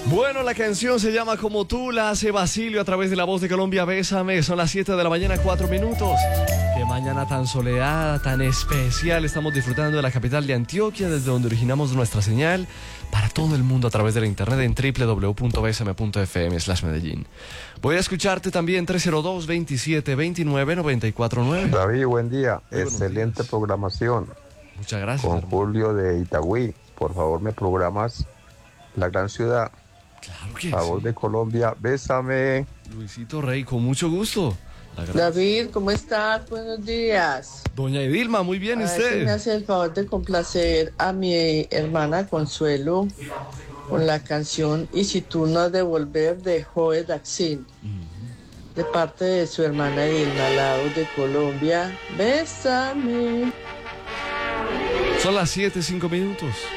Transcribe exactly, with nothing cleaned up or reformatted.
Bueno, la canción se llama Como tú, la hace Basilio a través de La Voz de Colombia. Bésame, son las siete de la mañana, cuatro minutos. Qué mañana tan soleada, tan especial. Estamos disfrutando de la capital de Antioquia, desde donde originamos nuestra señal para todo el mundo a través de la internet en doble u doble u doble u punto b s m punto f m slash Medellín. Voy a escucharte también tres cero dos, veintisiete veintinueve, noventa y cuatro nueve. David, buen día. Muy excelente programación. Muchas gracias. Con hermano. Julio de Itagüí. Por favor, me programas La Gran Ciudad. Claro que La Voz sí. de Colombia, bésame. Luisito Rey, con mucho gusto. La gran- David, ¿cómo estás? Buenos días. Doña Edilma, muy bien, ¿y A ver si me usted? hace el favor de complacer a mi hermana Consuelo con la canción Y si tú no has de volver de Joe Daxin, de parte de su hermana Edilma, La Voz de Colombia. Bésame. Son las siete, cinco minutos.